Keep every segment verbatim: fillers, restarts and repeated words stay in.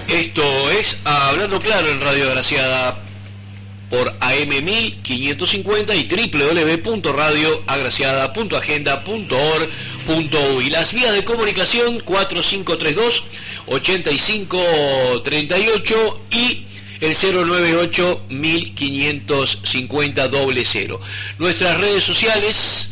Esto es Hablando Claro en Radio Agraciada por A M mil quinientos cincuenta y doble u doble u doble u punto radio agraciada punto agenda punto org punto uy. Las vías de comunicación cuatro cinco tres dos, ocho cinco tres ocho y el cero nueve ocho mil quinientos cincuenta doble cero. Nuestras redes sociales,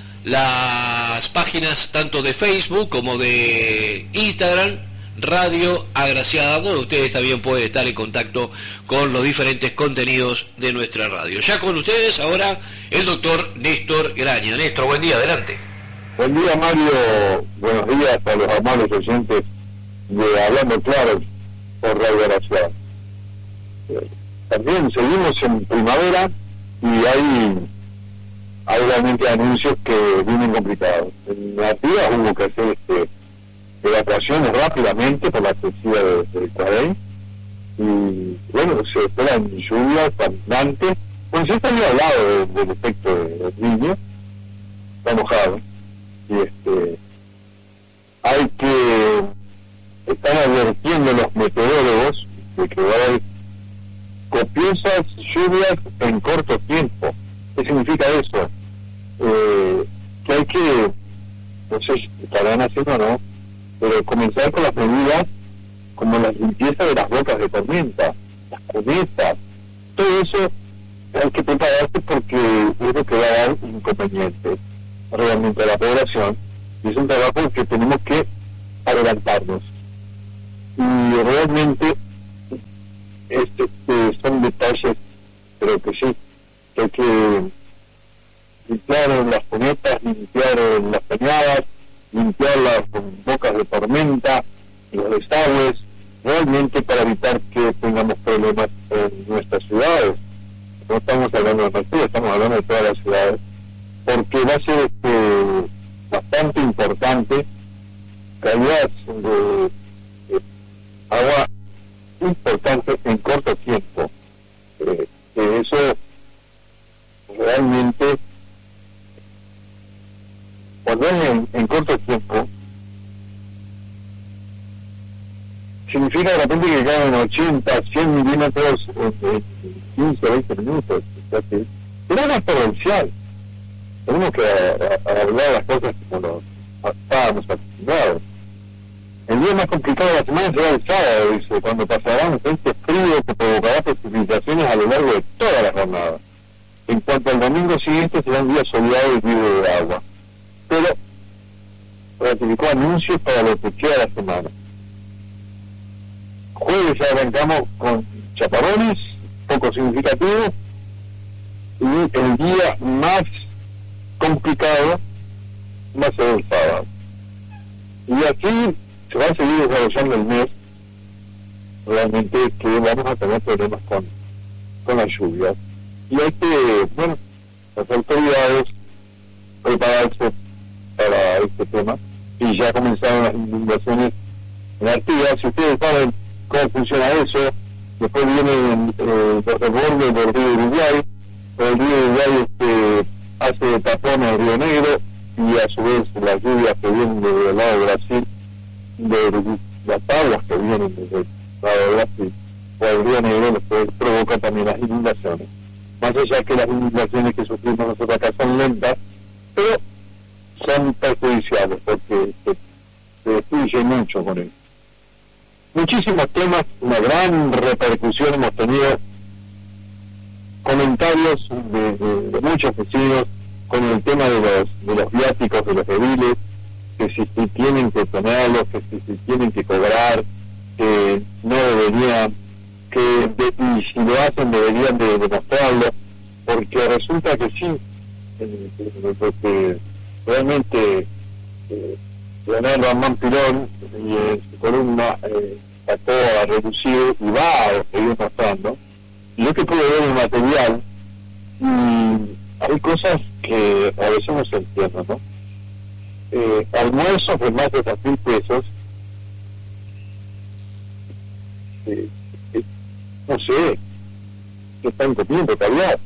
las páginas tanto de Facebook como de Instagram, Radio Agraciada, donde ustedes también pueden estar en contacto con los diferentes contenidos de nuestra radio. Ya con ustedes ahora el doctor Néstor Graña. Néstor, buen día, adelante. Buen día, Mario. Buenos días a los amables oyentes de Hablando Claro por Radio Agraciada. Eh, también seguimos en primavera y hay, hay realmente anuncios que vienen complicados. En la actividad hubo que hacer este evacuaciones rápidamente por la crecida del de Cuarén y bueno, se esperan lluvias abundantes. Bueno, ya había hablado de, del efecto del niño, está mojado y este hay que están advirtiendo los meteorólogos de que va a haber copiosas lluvias en corto tiempo. ¿Qué significa eso? Eh, que hay que, no sé si estarán haciendo o no, pero comenzar con las medidas como la limpieza de las bocas de tormenta, las cunetas, todo eso hay que prepararse porque es lo que va a dar inconvenientes realmente a la población y es un trabajo que tenemos que adelantarnos. Y realmente este, este, son detalles, pero que sí, que hay que limpiar en las cunetas, limpiar en las peñadas, limpiar las bocas de tormenta, los desagües, realmente para evitar que tengamos problemas en nuestras ciudades. No estamos hablando de Madrid, estamos hablando de todas las ciudades, porque va a ser este, bastante importante caídas de, de agua importante en corto tiempo. Eh, que eso realmente, cuando es en, en corto tiempo, significa de repente que caen ochenta, cien milímetros en, en quince, veinte minutos. Pero es exponencial. Tenemos que a, a, hablar las cosas como nos estábamos acostumbrados. El día más complicado de la semana será el sábado, dice, cuando pasará un frente frío que provocará precipitaciones a lo largo de toda la jornada. En cuanto al domingo siguiente, será un día soleado y libre de agua. Pero ratificó anuncios para lo que queda de la semana. Jueves ya arrancamos con chaparrones, poco significativos, y el día más complicado va a ser el sábado. Y aquí se va a seguir desarrollando el mes, realmente que vamos a tener problemas con, con las lluvias. Y hay que, bueno, las autoridades prepararse para este tema, y ya comenzaron las inundaciones en Artigas. Si ustedes saben cómo funciona eso, después vienen eh, los desbordes del río Uruguay, el río Uruguay este, hace de tapón al río Negro, y a su vez las lluvias que vienen desde el lado de Brasil, de las aguas que vienen desde el lado de Brasil, o el río Negro, los que provoca también las inundaciones. Más allá que las inundaciones que sufrimos nosotros acá son lentas, pero son perjudiciales porque se, se destruye mucho con eso. Muchísimos temas, una gran repercusión hemos tenido, comentarios de, de, de muchos vecinos con el tema de los de los viáticos de los ediles, que si, si tienen que ponerlos, que si, si tienen que cobrar, que no deberían, que de, y si lo hacen deberían de demostrarlo, porque resulta que sí, eh, eh, porque realmente eh, Leonardo Armán Pilón y en su columna eh, sacó a reducir y va a seguir mostrando, y yo que pude ver el material, y hay cosas que a veces no se entienden, ¿no? Eh, almuerzos de más de dos mil pesos, eh, eh, no sé, que están comiendo caviar.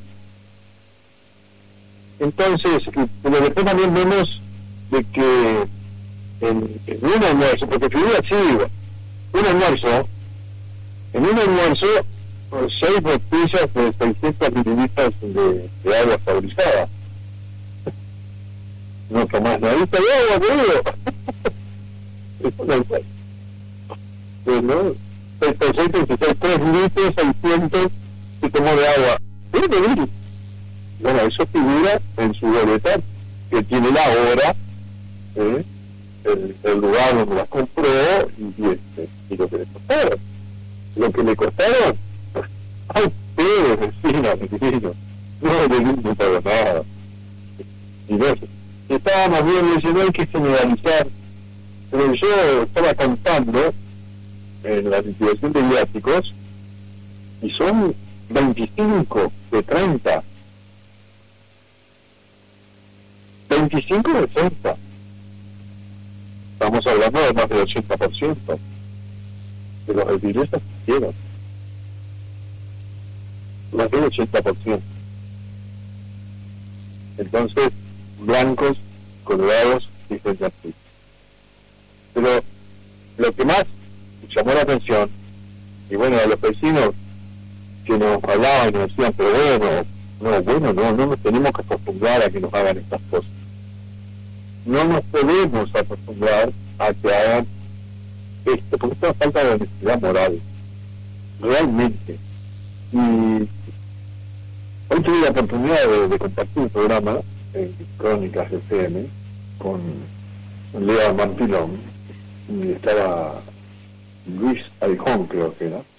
Entonces, pero después también vemos de que en, en un almuerzo, porque figura así, un almuerzo En un almuerzo, seis botellas de seiscientos mililitros de, de agua estabilizada. No tomás nadita de agua, querido. Eso no es bueno, seis por seis, tres litros, seiscientos se tomó de agua. ¿Qué pedir? Bueno, eso figura en su boleta, que tiene la hora, ¿eh? el, el lugar donde las compró y, y, este, y lo que le costaron. Lo que le costaron, a ustedes, vecinos, vecinos, no le dicen para nada. Y no, estaba más bien diciendo, hay que generalizar, pero yo estaba contando en la liquidación de viáticos y son veinticinco de treinta, veinticinco de treinta, estamos hablando de más del ochenta por ciento de los alquileres que hicieron, más del ochenta por ciento. Entonces, blancos, colorados y frente así. Pero lo que más llamó la atención, y bueno, a los vecinos que nos hablaban y nos decían, pero bueno, no, bueno, no, no nos tenemos que acostumbrar a que nos hagan estas cosas. No nos podemos acostumbrar a que hagan esto, porque es una falta de honestidad moral, realmente. Y hoy tuve la oportunidad de, de compartir un programa en Crónicas de C M con Lea Mantilón, y estaba Luis Aijón, creo que era,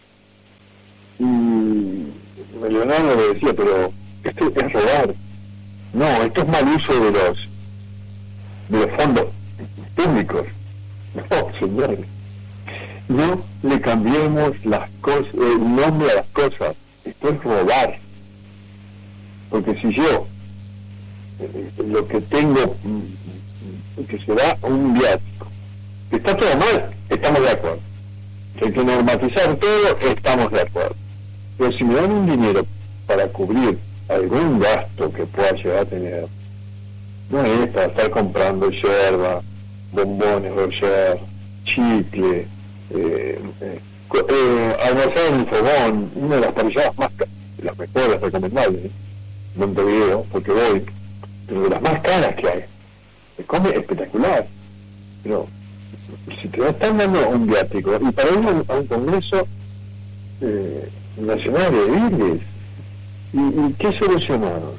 y Leonardo le decía, pero esto es robar. No, esto es mal uso de los de los fondos públicos. No, señores, no le cambiemos las cosas, el nombre a las cosas. Esto es robar. Porque si yo eh, lo que tengo que será un viático, que está todo mal, estamos de acuerdo. Que hay que normatizar todo, estamos de acuerdo. Pero si me dan un dinero para cubrir algún gasto que pueda llegar a tener, no es para estar comprando yerba, bombones Roger, chicle, eh, eh, eh, almorzar en un fogón, una de las parrilladas más caras, de las mejores recomendables, ¿eh? Montevideo, porque voy, pero de las más caras que hay. Se come espectacular. Pero si te están dando un viático, y para ir a un congreso eh, nacional de Viles, ¿y, y qué solucionaron?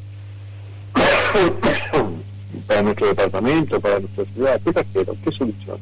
Para nuestro departamento, para nuestra ciudad, ¿qué trajeron? ¿Qué solución?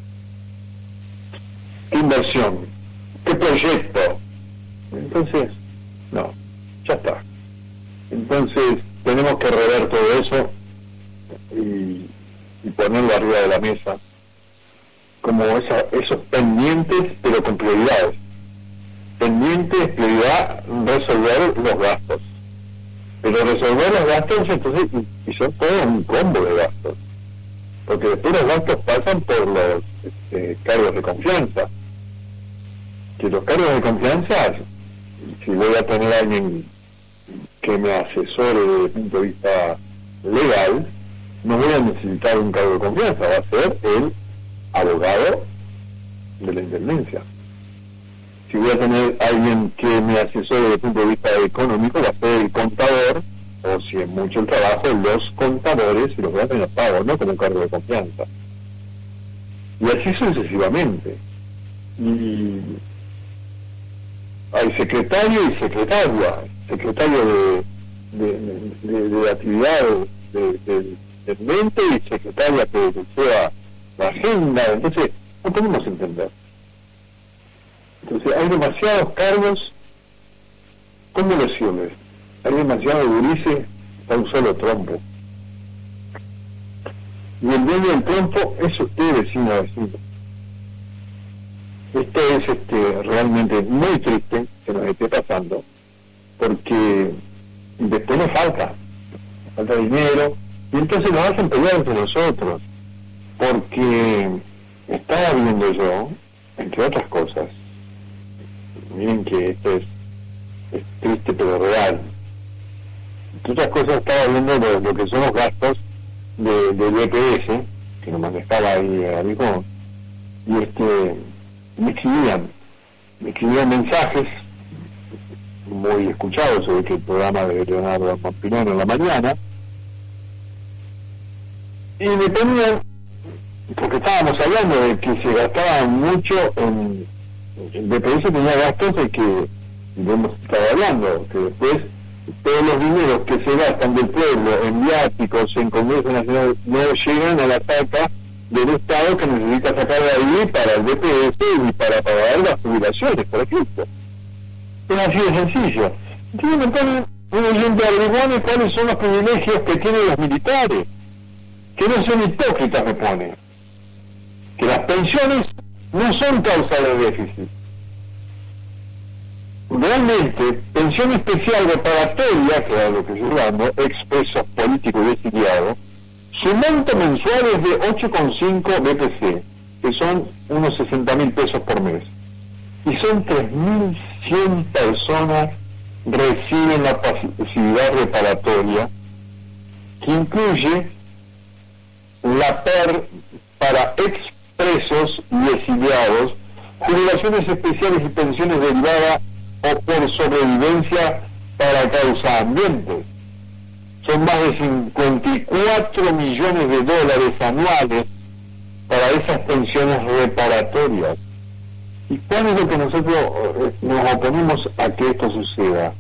¿Qué inversión? ¿Qué proyecto? Entonces, no, ya está. Entonces, tenemos que rever todo eso y, y ponerlo arriba de la mesa como esa, esos pendientes, pero con prioridades. Pendientes, prioridad, resolver los gastos. Pero resolver los gastos, entonces, y, y son todo un combo de gastos. Porque después los gastos pasan por los este, cargos de confianza. Que los cargos de confianza, si voy a tener a alguien que me asesore desde el punto de vista legal, no voy a necesitar un cargo de confianza, va a ser el abogado de la intendencia. Si voy a tener a alguien que me asesore desde el punto de vista económico, va a ser el contador, o si es mucho el trabajo, los contadores, y los voy a tener pagos, no como un cargo de confianza. Y así sucesivamente. Y hay secretario y secretaria, secretario de, de, de, de, de actividades del de, de mente y secretaria que sea la agenda. Entonces no podemos entender. Entonces hay demasiados cargos, ¿cómo lo sirve? Hay demasiado gurises para un solo trompo, y el dueño del trompo es usted, vecino a vecino. Esto es este, realmente muy triste que nos esté pasando, porque después nos falta, nos falta dinero, y entonces nos hacen pelear entre nosotros, porque estaba viendo yo, entre otras cosas, miren que esto es, es triste pero real, entre otras cosas estaba viendo lo, lo que son los gastos de, del B P S, que nos manejaba ahí a Amicón, y este me escribían, me escribieron mensajes muy escuchados sobre que el programa de Leonardo Mompinón en la mañana, y me ponían, porque estábamos hablando de que se gastaba mucho en, el B P S tenía gastos de que, y hemos estado hablando, que después todos los dineros que se gastan del pueblo en viáticos, en Congreso Nacional, no llegan a la saca del Estado que necesita sacar de ahí para el B P S y para pagar las jubilaciones, por ejemplo. Es así de sencillo. Entonces me ponen un oyente averiguando cuáles son los privilegios que tienen los militares, que no son hipócritas, me pone, que las pensiones no son causa de déficit. Realmente, pensión especial reparatoria, que era lo que yo llamo, expresos políticos y exiliados, su monto mensual es de ocho coma cinco B P C, que son unos sesenta mil pesos por mes. Y son tres mil cien personas reciben la pasividad reparatoria, que incluye la P E R para expresos y exiliados, jubilaciones especiales y pensiones derivadas o por sobrevivencia para causa ambiente. Son más de cincuenta y cuatro millones de dólares anuales para esas pensiones reparatorias. ¿Y cuál es lo que nosotros nos oponemos a que esto suceda?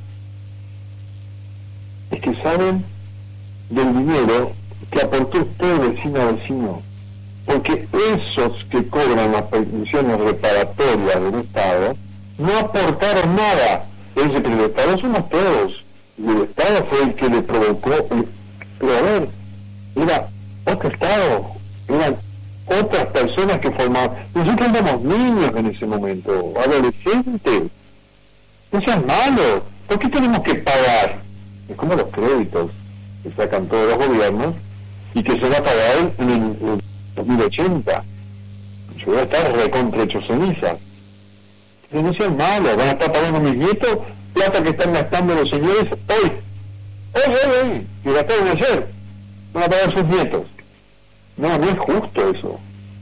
Es que saben del dinero que aportó usted vecino a vecino, porque esos que cobran las pensiones reparatorias del Estado no aportaron nada. Ese, pero el Estado somos todos, y el Estado fue el que le provocó, el, pero a ver, era otro Estado, eran otras personas que formaban. Nosotros éramos niños en ese momento, adolescentes. No sean malos. ¿Por qué tenemos que pagar? Es como los créditos que sacan todos los gobiernos y que se va a pagar en el, en el dos mil ochenta. Yo voy a estar recontra hecho ceniza. No sean malos, van a estar pagando mis nietos plata que están gastando los señores hoy. Hoy, hoy, hoy. Que gastaron ayer. Van a pagar sus nietos. No, no es justo eso.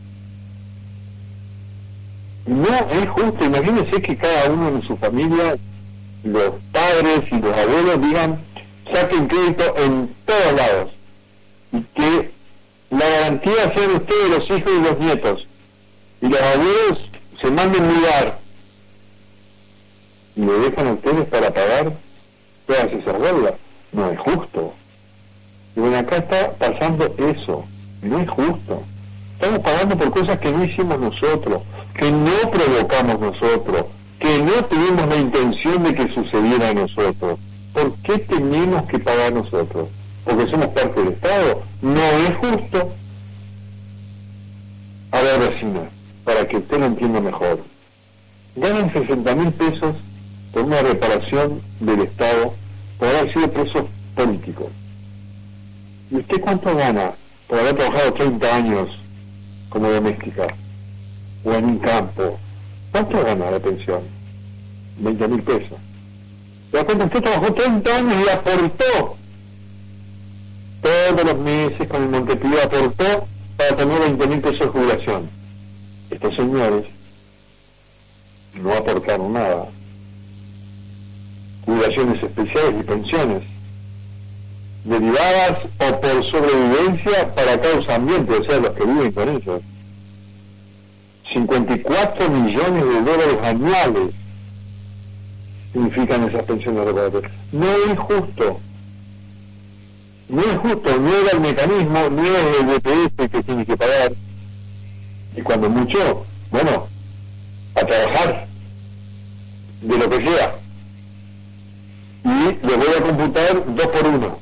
No es justo. Imagínense que cada uno en su familia, los padres y los abuelos digan, saquen crédito en todos lados. Y que la garantía sea de ustedes, los hijos y los nietos. Y los abuelos se manden mudar. Y le dejan a ustedes para pagar todas esas deudas. No es justo. Y bueno, acá está pasando eso. No es justo. Estamos pagando por cosas que no hicimos nosotros, que no provocamos nosotros, que no tuvimos la intención de que sucediera a nosotros. ¿Por qué tenemos que pagar nosotros? ¿Porque somos parte del Estado? No es justo. A ver, vecina, para que usted lo entienda mejor. Ganan sesenta mil pesos por una reparación del Estado por haber sido presos políticos. ¿Y usted cuánto gana por haber trabajado treinta años como doméstica o en un campo? ¿Cuánto gana la pensión? veinte mil pesos. ¿Se da cuenta? Usted trabajó treinta años y aportó todos los meses con el Montepiedad, aportó para tener veinte mil pesos de jubilación. Estos señores no aportaron nada. Jubilaciones especiales y pensiones derivadas o por sobrevivencia para causa ambiente, o sea, los que viven con ellos. cincuenta y cuatro millones de dólares anuales significan esas pensiones reparatorias. No es justo. No es justo, no era el mecanismo, no es el B P S que tiene que pagar. Y cuando mucho, bueno, a trabajar de lo que sea. Y le voy a computar dos por uno.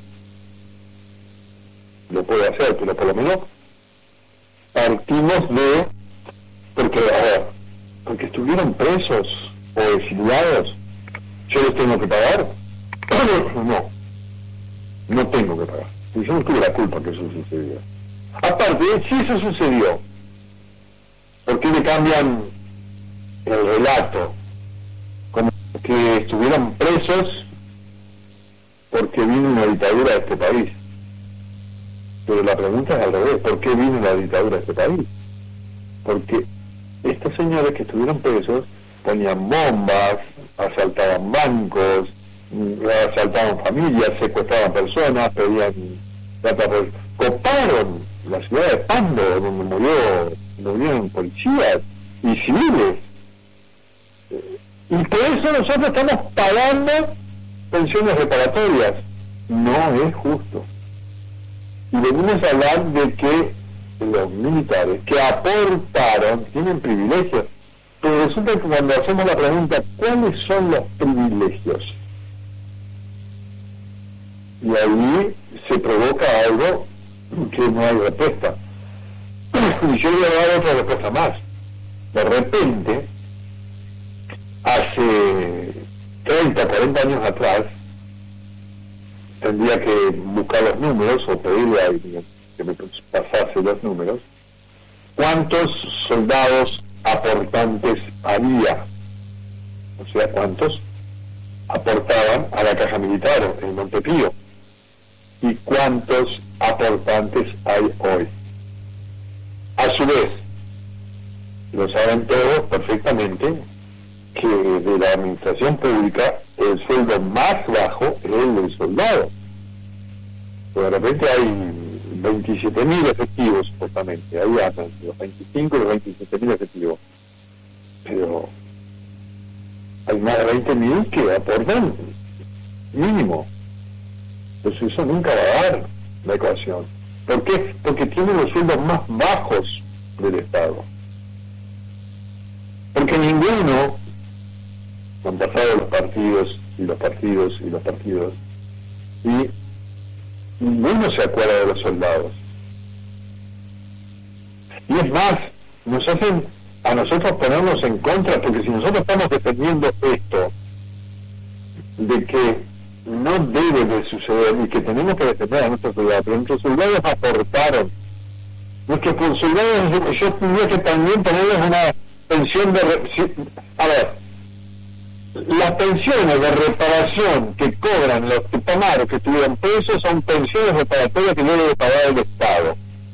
Lo puedo hacer, pero por lo menos partimos de, porque, a ver, porque estuvieron presos o exiliados, ¿yo les tengo que pagar? No, no tengo que pagar. Y yo no tuve la culpa que eso sucediera. Aparte, si eso sucedió, ¿por qué le cambian el relato? Como que estuvieran presos porque vino una dictadura de este país. Pero la pregunta es al revés, ¿por qué vino la dictadura de este país? Porque estos señores que estuvieron presos ponían bombas, asaltaban bancos, asaltaban familias, secuestraban personas, pedían plata por... coparon la ciudad de Pando, donde murió, murieron policías y civiles. Y por eso nosotros estamos pagando pensiones reparatorias. No es justo. Y venimos a hablar de que los militares que aportaron tienen privilegios. Pero resulta que cuando hacemos la pregunta, ¿cuáles son los privilegios? Y ahí se provoca algo que no hay respuesta. Y yo voy a dar otra respuesta más. De repente, hace treinta, cuarenta años atrás, tendría que buscar los números o pedirle a alguien que me pasase los números, ¿cuántos soldados aportantes había? O sea, ¿cuántos aportaban a la caja militar en Montepío? ¿Y cuántos aportantes hay hoy? A su vez, lo saben todos perfectamente, que de la administración pública el sueldo más bajo es el del soldado. Pero de repente hay veintisiete mil efectivos, supuestamente, ahí andan los veinticinco y los veintisiete mil efectivos. Pero hay más de veinte mil que aportan mínimo. Entonces eso nunca va a dar la ecuación. ¿Por qué? Porque tienen los sueldos más bajos del Estado. Porque ninguno, han pasado los partidos y los partidos y los partidos, y ninguno se acuerda de los soldados. Y es más, nos hacen a nosotros ponernos en contra, porque si nosotros estamos defendiendo esto, de que no debe de suceder y que tenemos que defender a nuestros soldados, pero nuestros soldados aportaron. Nuestros soldados, yo tendría que también ponerles una pensión de... A ver, las pensiones de reparación que cobran los tupamaros que estuvieron presos son pensiones reparatorias que debe de pagar el Estado.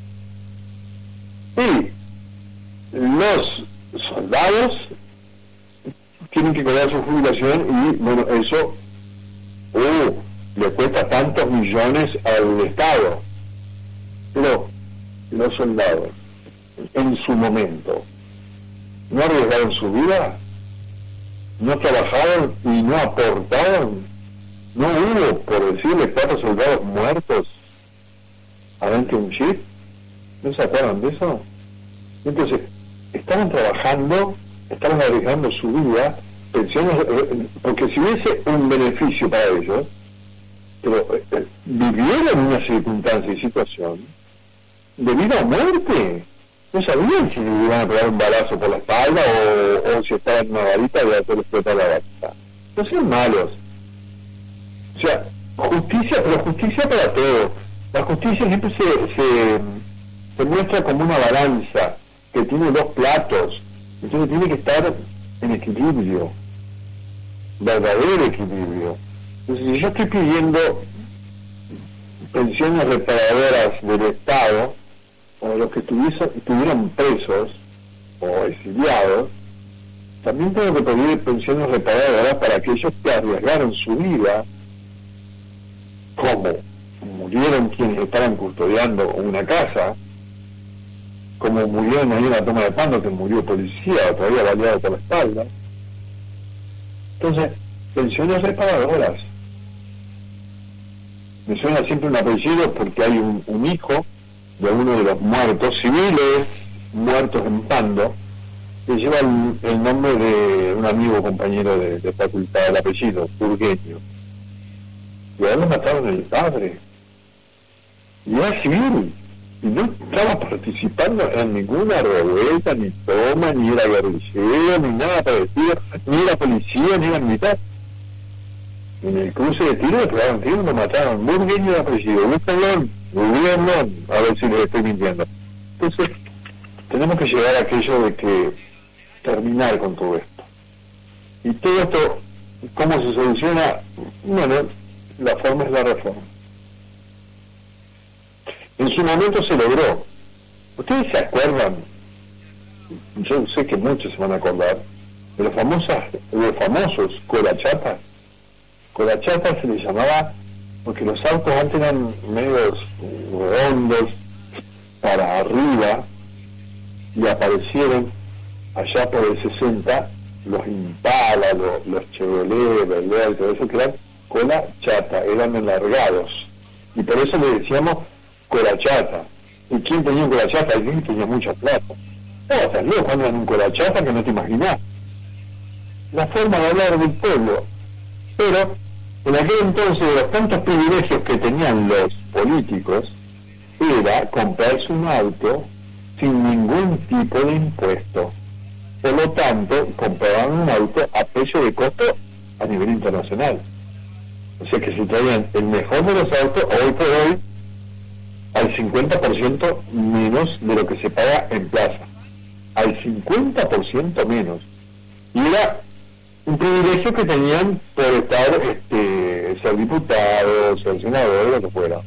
Y los soldados tienen que cobrar su jubilación y, bueno, eso uh, le cuesta tantos millones al Estado. Pero los soldados, en su momento, no arriesgaron su vida, no trabajaron y no aportaron. No hubo, por decirle, cuatro soldados muertos adentro de un chip. ¿No se acuerdan de eso? Entonces, estaban trabajando, estaban arriesgando su vida, pensiones, porque si hubiese un beneficio para ellos, pero eh, vivieron una circunstancia y situación de vida o muerte. No sabían si le iban a pegar un balazo por la espalda o, o si estaban en una varita y iban a hacer explotar la varita. No sean malos. O sea, justicia, pero justicia para todos. La justicia siempre se, se, se muestra como una balanza que tiene dos platos. Entonces tiene que estar en equilibrio, verdadero equilibrio. Entonces, si yo estoy pidiendo pensiones reparadoras del Estado, o los que estuvieran presos o exiliados, también tengo que pedir pensiones reparadoras para aquellos que arriesgaron su vida, como murieron quienes estaban custodiando una casa, como murieron ahí en la toma de Pando, que murió policía, todavía baleado por la espalda. Entonces, pensiones reparadoras. Me suena siempre un apellido porque hay un, un hijo de uno de los muertos, civiles muertos en Pando, que lleva el, el nombre de un amigo compañero de, de facultad, el apellido, Burgueño. Y a él lo mataron el padre. Y era civil. Y no estaba participando en ninguna revuelta, ni toma, ni era guerrillero, ni nada parecido, ni era policía, ni era militar. En el cruce de tiros le pegaron tiros, lo mataron. Burgueño de apellido, búsquenlo, gobierno, a ver si les estoy mintiendo. Entonces, tenemos que llegar a aquello de que terminar con todo esto. Y todo esto, ¿cómo se soluciona? Bueno, la forma es la reforma. En su momento se logró. ¿Ustedes se acuerdan? Yo sé que muchos se van a acordar de los famosas, de los famosos colachatas. Colachata se les llamaba porque los autos antes eran medios redondos para arriba y aparecieron allá por el sesenta los Impala, los, los Chevrolet, Bel y todo eso, que eran colachata, eran enlargados, y por eso le decíamos colachata. ¿Y quién tenía un colachata? Alguien que tenía mucha plata. No, estás loco, cuando en un colachata que no te imaginás. La forma de hablar del pueblo. Pero en aquel entonces, de los tantos privilegios que tenían los políticos, era comprarse un auto sin ningún tipo de impuesto. Por lo tanto, compraban un auto a precio de costo a nivel internacional. O sea que se traían el mejor de los autos, hoy por hoy, al cincuenta por ciento menos de lo que se paga en plaza. Al cincuenta por ciento menos. Y era un privilegio que tenían por estar, este, ser diputados, ser senadores, lo que fuera.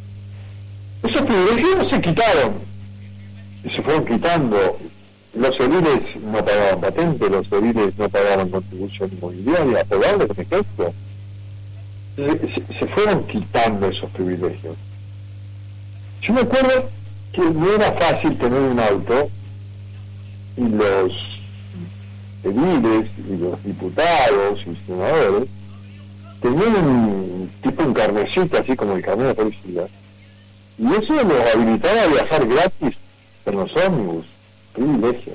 Esos privilegios no se quitaron, y se fueron quitando. Los ediles no pagaban patente, los ediles no pagaban contribución inmobiliaria, por darle un ejemplo. Se, se, se fueron quitando esos privilegios. Yo me acuerdo que no era fácil tener un auto, y los ediles y los diputados y senadores tenían un tipo un carnecito así como el carnet de policía, y eso los habilitaba a viajar gratis en los ómnibus, privilegios.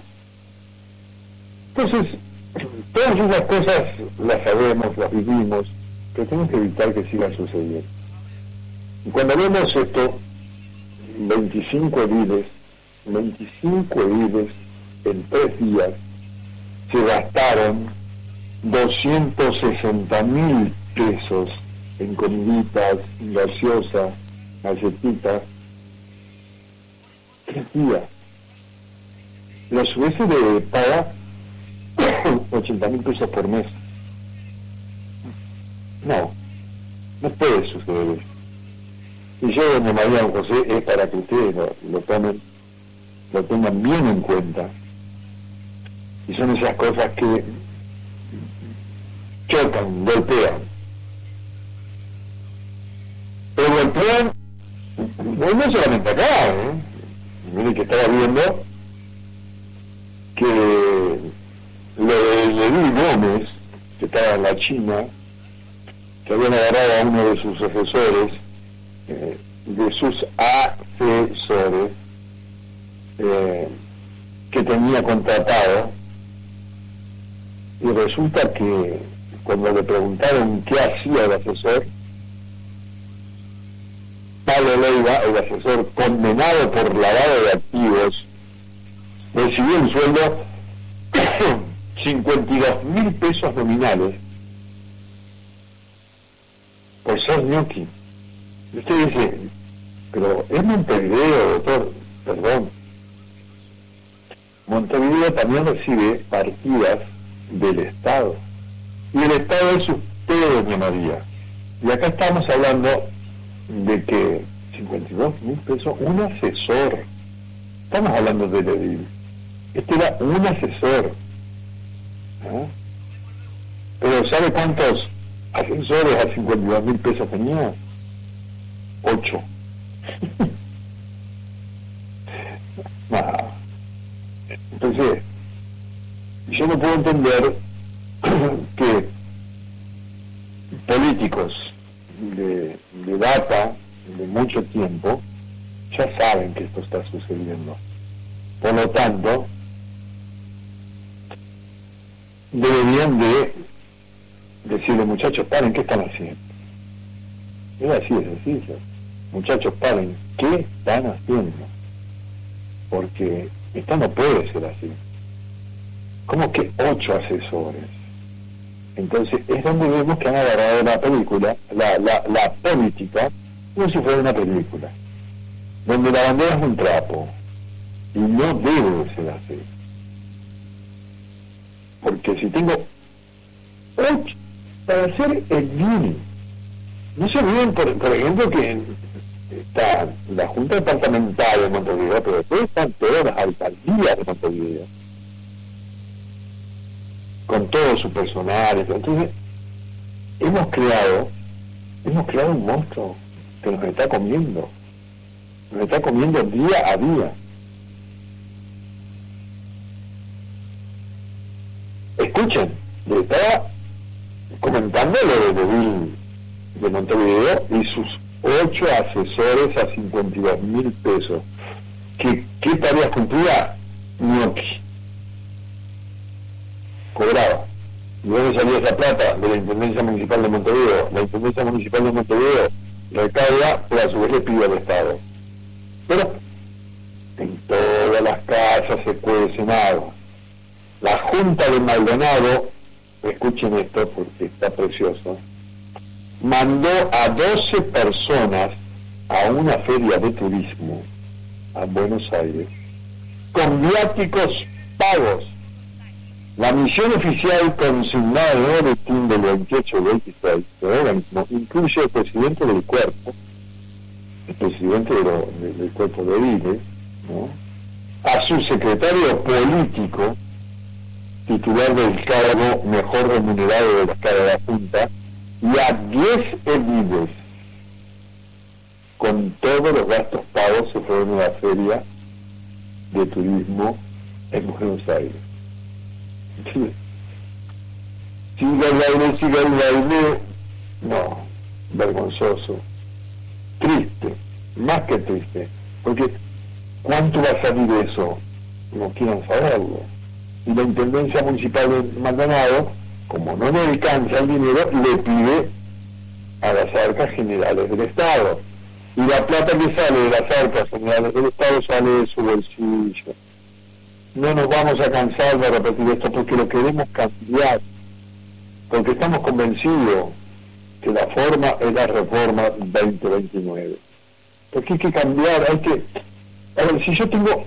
Entonces, todas esas cosas las sabemos, las vivimos, pero tenemos que evitar que sigan sucediendo. Y cuando vemos esto, veinticinco ediles, veinticinco ediles en tres días se gastaron doscientos sesenta mil pesos en comiditas, gaseosas, galletitas, tres días. Los hubiese de pagar ochenta mil pesos por mes. No, no puede suceder eso. Y yo, doña María Don José, es para que ustedes lo, lo tomen, lo tengan bien en cuenta. Y son esas cosas que chocan, golpean. Pero golpean, no solamente acá, ¿eh? Miren que estaba viendo que lo de Lenín Gómez, que estaba en la China, que habían agarrado a uno de sus asesores, eh, de sus asesores, eh, que tenía contratado, y resulta que cuando le preguntaron qué hacía el asesor, Pablo Leiva, el asesor condenado por lavado de activos, recibió un sueldo cincuenta y dos mil pesos nominales por ser ñoqui. Y usted dice, pero es Montevideo, doctor, perdón. Montevideo también recibe partidas del Estado. Y el Estado es usted, doña María. Y acá estamos hablando de que cincuenta y dos mil pesos, un asesor. Estamos hablando del edil. Este era un asesor. ¿Ah? Pero ¿sabe cuántos asesores a cincuenta y dos mil pesos tenía? Ocho. Nada. Entonces, yo no puedo entender que políticos de, de data, de mucho tiempo, ya saben que esto está sucediendo. Por lo tanto, deberían de decirle, muchachos, paren, ¿qué están haciendo? Es así de sencillo. Muchachos, paren, ¿qué están haciendo? Porque esto no puede ser así. ¿Cómo que ocho asesores? Entonces es donde vemos que han agarrado la película, la, la, la política, como si fuera una película, donde la bandera es un trapo, y no debe de ser así. Porque si tengo ocho para hacer el bien, no se olviden, por, por ejemplo, que está la Junta Departamental de Montevideo, pero después están todas las alcaldías de Montevideo. con todo su personal. Entonces, hemos creado, hemos creado un monstruo que nos está comiendo, nos está comiendo día a día. Escuchen, le estaba comentando lo de Bill de Montevideo y sus ocho asesores a cincuenta y dos mil pesos. ¿Qué, qué tareas cumplía? Gnocchi. Cobraba. ¿De dónde salía esa plata? De la Intendencia Municipal de Montevideo. La Intendencia Municipal de Montevideo recauda, pero a su vez le pide al Estado. Pero en todas las casas se cuecen agua. La Junta de Maldonado, escuchen esto porque está precioso, mandó a doce personas a una feria de turismo a Buenos Aires con viáticos pagos. La misión oficial consignada en el boletín del veintiocho y veintiséis del organismo incluye al presidente del cuerpo, el presidente de lo, de, del cuerpo de Vile, ¿no?, a su secretario político, titular del cargo mejor remunerado de la cara de la Junta, y a diez ediles. Con todos los gastos pagos se fueron a la feria de turismo en Buenos Aires. Siga el baile, siga el baile. No, vergonzoso. Triste, más que triste. Porque ¿cuánto va a salir eso? No quieran saberlo. Y la Intendencia Municipal de Maldonado, como no le alcanza el dinero, le pide a las arcas generales del Estado. Y la plata que sale de las arcas generales del Estado sale de su bolsillo. No nos vamos a cansar de repetir esto porque lo queremos cambiar, porque estamos convencidos que la forma es la reforma veinte veintinueve. Porque hay que cambiar, hay que... A ver, si yo tengo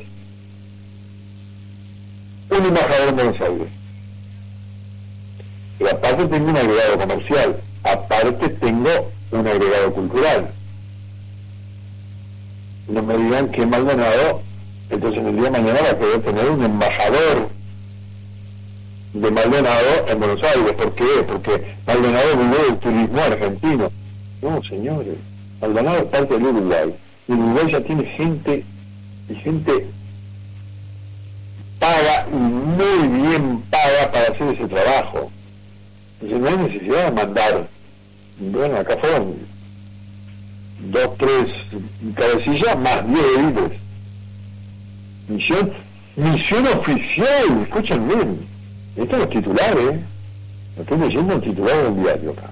un embajador en Buenos Aires, y aparte tengo un agregado comercial, aparte tengo un agregado cultural, no me digan que Maldonado, entonces en el día de mañana va a querer tener un embajador de Maldonado en Buenos Aires. ¿Por qué? Porque Maldonado vive del turismo argentino. No, señores, Maldonado es parte del Uruguay, y Uruguay ya tiene gente, y gente paga, y muy bien paga para hacer ese trabajo. Entonces no hay necesidad de mandar. Bueno, acá fueron dos, tres cabecillas más diez ediles. Misión, misión oficial, escuchen bien. Estos los titulares, lo estoy leyendo en titular del diario acá.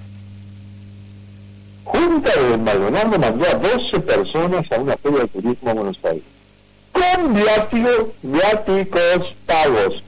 Junta de Maldonado mandó a doce personas a una feria de turismo a Buenos Aires con viáticos, viáticos pagos.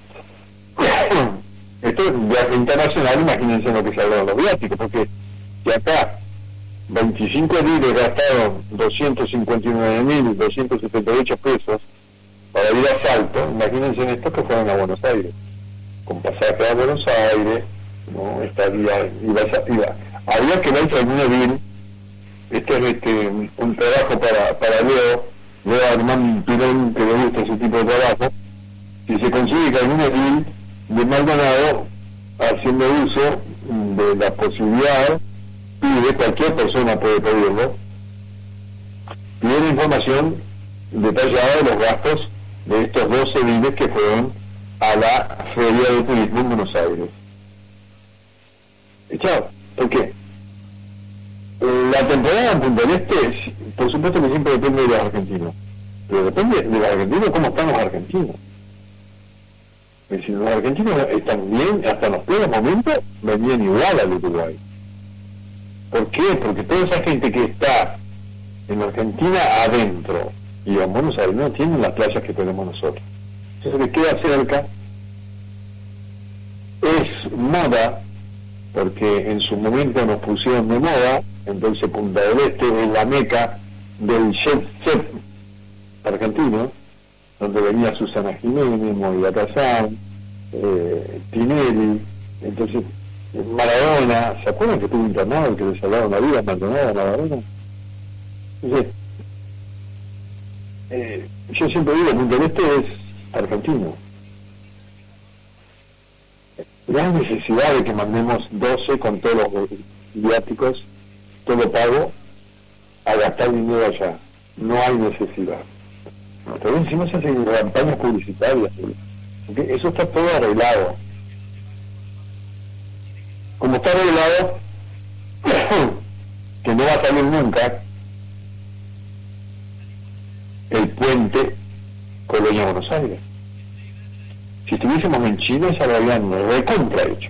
Esto es viaje internacional, imagínense lo que se hablan los viáticos, porque si acá veinticinco ediles gastaron doscientos cincuenta y nueve mil doscientos setenta y ocho pesos para ir a Salto, imagínense en estos que fueron a Buenos Aires, con pasaje a Buenos Aires, ¿no? Estaría, iba, iba, había que ver que algún edil, esto es este, un trabajo para, para Leo, Leo Armán Pirón, que le gusta ese tipo de trabajo, si se consigue que algún edil de Maldonado, haciendo uso de la posibilidad, pide, cualquier persona puede pedirlo, pide la información detallada de los gastos de estos dos ediles que fueron a la Feria de Turismo en Buenos Aires. Y chao, ¿por qué? La temporada en Punta del Este, por supuesto que siempre depende de los argentinos, pero depende de los argentinos cómo están los argentinos. Es decir, los argentinos están bien, hasta en los peores momentos venían igual al Uruguay. ¿Por qué? Porque toda esa gente que está en Argentina adentro y en Buenos Aires no tienen las playas que tenemos nosotros. Entonces le queda cerca, es moda, porque en su momento nos pusieron de moda, entonces Punta del Este es la meca del jet set argentino, donde venía Susana Jiménez, Moira Kazán, eh, Tinelli, entonces Maradona, ¿se acuerdan que estuvo internado, que le salvaron la vida, Maldonado a Maradona? Entonces, eh, yo siempre digo, Punta del Este es argentino. No hay necesidad de que mandemos doce con todos los viáticos, todo pago, a gastar dinero allá. No hay necesidad. Pero encima se hacen campañas publicitarias, porque eso está todo arreglado. Como está arreglado, que no va a salir nunca el puente Colonia Buenos Aires. Si estuviésemos en China, ya lo habían recontra hecho.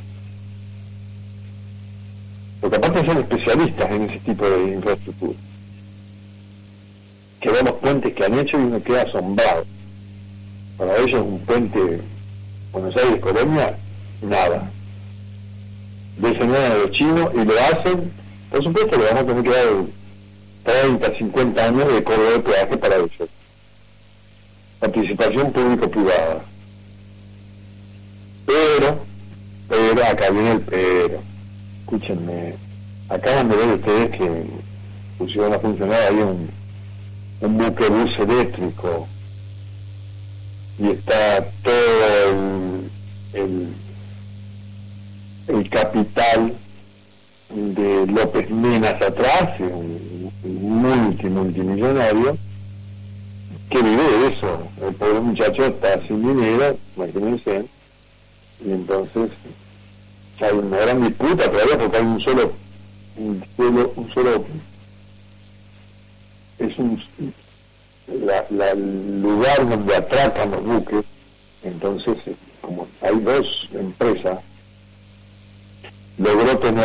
Porque aparte son especialistas en ese tipo de infraestructura. Que ven los puentes que han hecho y uno queda asombrado. Para ellos un puente Buenos Aires-Colonia, nada. Dicen nada de los chinos y lo hacen. Por supuesto le vamos a tener que dar treinta, cincuenta años de cobro de peaje para ellos. Participación público-privada. Pero, pero, acá viene el pero. Escúchenme, acaban de ver ustedes que pusieron a funcionar ahí un, un buque bus eléctrico y está todo el, el, el capital de López Menas atrás, un, un multi, multimillonario, que vive de eso. El pobre muchacho está sin dinero, imagínense, y entonces hay una gran disputa todavía porque hay un solo, un solo, un solo es un la, la, el lugar donde atracan los buques. Entonces, como hay dos empresas, logró tener